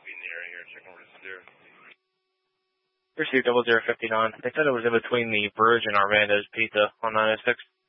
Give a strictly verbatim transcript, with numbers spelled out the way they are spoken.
be in the area here. Checking over to Steer. Received double zero fifty-nine. They said it was in between the Verge and Armando's Pizza on nine oh six.